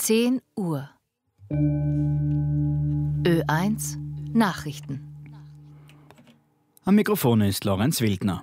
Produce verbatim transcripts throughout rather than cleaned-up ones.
zehn Uhr. Ö eins Nachrichten. Am Mikrofon ist Lorenz Wildner.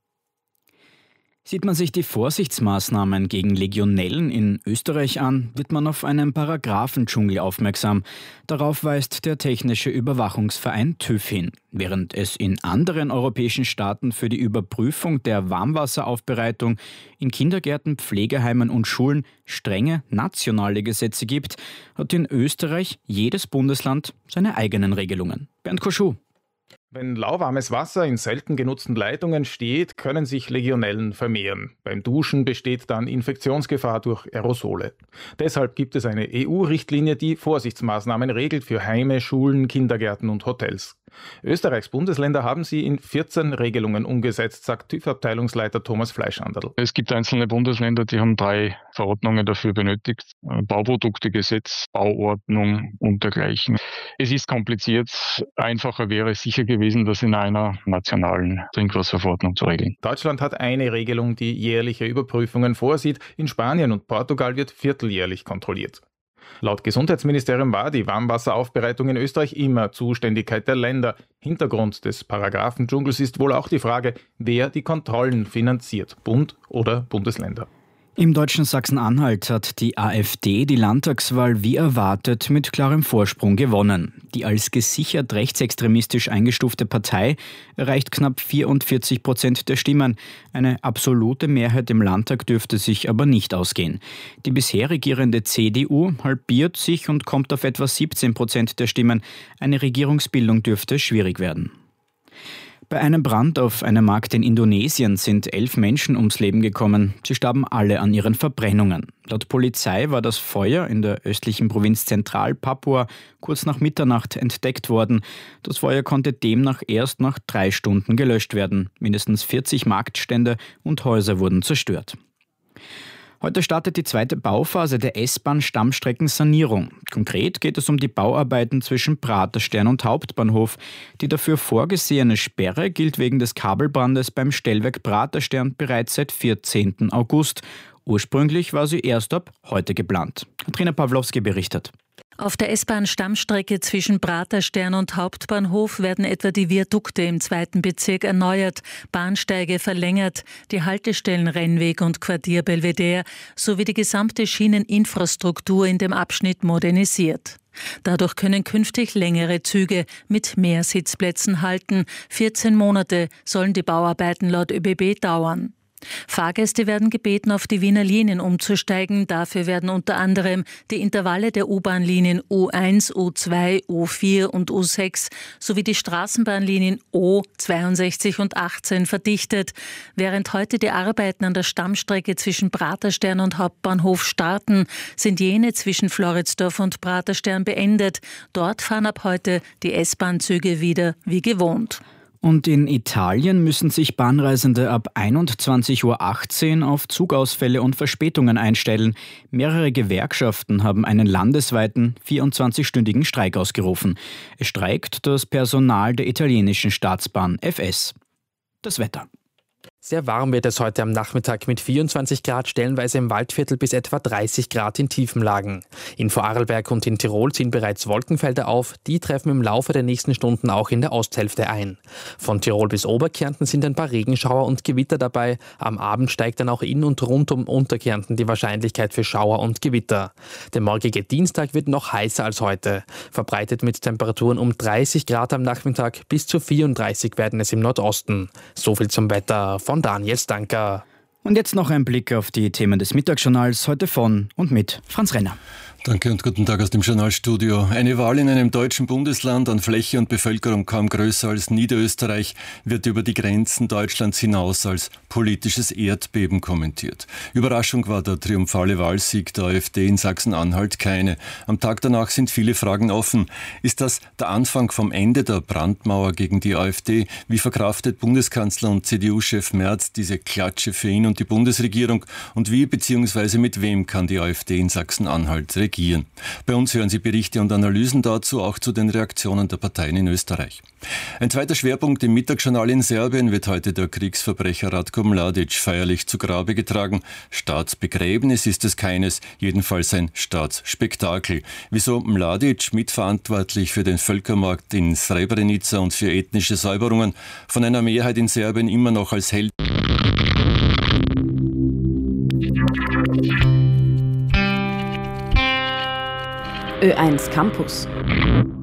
Sieht man sich die Vorsichtsmaßnahmen gegen Legionellen in Österreich an, wird man auf einen Paragraphendschungel aufmerksam. Darauf weist der Technische Überwachungsverein TÜV hin. Während es in anderen europäischen Staaten für die Überprüfung der Warmwasseraufbereitung in Kindergärten, Pflegeheimen und Schulen strenge nationale Gesetze gibt, hat in Österreich jedes Bundesland seine eigenen Regelungen. Bernd Koschuh. Wenn lauwarmes Wasser in selten genutzten Leitungen steht, können sich Legionellen vermehren. Beim Duschen besteht dann Infektionsgefahr durch Aerosole. Deshalb gibt es eine E U-Richtlinie, die Vorsichtsmaßnahmen regelt für Heime, Schulen, Kindergärten und Hotels. Österreichs Bundesländer haben sie in vierzehn Regelungen umgesetzt, sagt TÜV-Abteilungsleiter Thomas Fleischhandl. Es gibt einzelne Bundesländer, die haben drei Verordnungen dafür benötigt. Bauproduktegesetz, Bauordnung und dergleichen. Es ist kompliziert. Einfacher wäre sicher gewesen, das in einer nationalen Trinkwasserverordnung zu regeln. Deutschland hat eine Regelung, die jährliche Überprüfungen vorsieht. In Spanien und Portugal wird vierteljährlich kontrolliert. Laut Gesundheitsministerium war die Warmwasseraufbereitung in Österreich immer Zuständigkeit der Länder. Hintergrund des Paragraphendschungels ist wohl auch die Frage, wer die Kontrollen finanziert, Bund oder Bundesländer. Im deutschen Sachsen-Anhalt hat die AfD die Landtagswahl wie erwartet mit klarem Vorsprung gewonnen. Die als gesichert rechtsextremistisch eingestufte Partei erreicht knapp vierundvierzig Prozent der Stimmen. Eine absolute Mehrheit im Landtag dürfte sich aber nicht ausgehen. Die bisher regierende C D U halbiert sich und kommt auf etwa siebzehn Prozent der Stimmen. Eine Regierungsbildung dürfte schwierig werden. Bei einem Brand auf einem Markt in Indonesien sind elf Menschen ums Leben gekommen. Sie starben alle an ihren Verbrennungen. Laut Polizei war das Feuer in der östlichen Provinz Zentral-Papua kurz nach Mitternacht entdeckt worden. Das Feuer konnte demnach erst nach drei Stunden gelöscht werden. Mindestens vierzig Marktstände und Häuser wurden zerstört. Heute startet die zweite Bauphase der S-Bahn-Stammstreckensanierung. Konkret geht es um die Bauarbeiten zwischen Praterstern und Hauptbahnhof. Die dafür vorgesehene Sperre gilt wegen des Kabelbrandes beim Stellwerk Praterstern bereits seit vierzehnten August. Ursprünglich war sie erst ab heute geplant. Katrina Pawlowski berichtet. Auf der S-Bahn-Stammstrecke zwischen Praterstern und Hauptbahnhof werden etwa die Viadukte im zweiten Bezirk erneuert, Bahnsteige verlängert, die Haltestellen Rennweg und Quartier Belvedere sowie die gesamte Schieneninfrastruktur in dem Abschnitt modernisiert. Dadurch können künftig längere Züge mit mehr Sitzplätzen halten. vierzehn Monate sollen die Bauarbeiten laut ÖBB dauern. Fahrgäste werden gebeten, auf die Wiener Linien umzusteigen. Dafür werden unter anderem die Intervalle der U-Bahn-Linien U eins, U zwei, U vier und U sechs sowie die Straßenbahnlinien O zweiundsechzig und achtzehn verdichtet. Während heute die Arbeiten an der Stammstrecke zwischen Praterstern und Hauptbahnhof starten, sind jene zwischen Floridsdorf und Praterstern beendet. Dort fahren ab heute die S-Bahn-Züge wieder wie gewohnt. Und in Italien müssen sich Bahnreisende ab einundzwanzig Uhr achtzehn auf Zugausfälle und Verspätungen einstellen. Mehrere Gewerkschaften haben einen landesweiten vierundzwanzigstündigen Streik ausgerufen. Es streikt das Personal der italienischen Staatsbahn F S. Das Wetter. Sehr warm wird es heute am Nachmittag mit vierundzwanzig Grad, stellenweise im Waldviertel bis etwa dreißig Grad in Tiefenlagen. In Vorarlberg und in Tirol ziehen bereits Wolkenfelder auf, die treffen im Laufe der nächsten Stunden auch in der Osthälfte ein. Von Tirol bis Oberkärnten sind ein paar Regenschauer und Gewitter dabei. Am Abend steigt dann auch in und rund um Unterkärnten die Wahrscheinlichkeit für Schauer und Gewitter. Der morgige Dienstag wird noch heißer als heute. Verbreitet mit Temperaturen um dreißig Grad am Nachmittag, bis zu vierunddreißig werden es im Nordosten. So viel zum Wetter von Daniel Stanker. Und jetzt noch ein Blick auf die Themen des Mittagsjournals, heute von und mit Franz Renner. Danke und guten Tag aus dem Journalstudio. Eine Wahl in einem deutschen Bundesland an Fläche und Bevölkerung kaum größer als Niederösterreich wird über die Grenzen Deutschlands hinaus als politisches Erdbeben kommentiert. Überraschung war der triumphale Wahlsieg der AfD in Sachsen-Anhalt keine. Am Tag danach sind viele Fragen offen. Ist das der Anfang vom Ende der Brandmauer gegen die AfD? Wie verkraftet Bundeskanzler und C D U-Chef Merz diese Klatsche für ihn und die Bundesregierung? Und wie bzw. mit wem kann die AfD in Sachsen-Anhalt regieren? reagieren. Bei uns hören Sie Berichte und Analysen dazu, auch zu den Reaktionen der Parteien in Österreich. Ein zweiter Schwerpunkt im Mittagsjournal: in Serbien wird heute der Kriegsverbrecher Ratko Mladic feierlich zu Grabe getragen. Staatsbegräbnis ist es keines, jedenfalls ein Staatsspektakel. Wieso Mladic, mitverantwortlich für den Völkermord in Srebrenica und für ethnische Säuberungen, von einer Mehrheit in Serbien immer noch als Held Ö eins Campus.